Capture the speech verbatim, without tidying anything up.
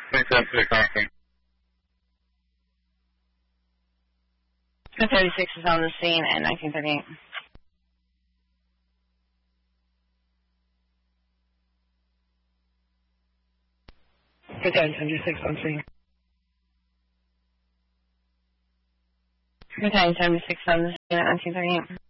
Crew thirty-six on scene. Crew thirty-six is on the scene at nineteen thirty-eight. Crew seventy-six on scene. Crew seventy-six on the scene at nineteen thirty-eight.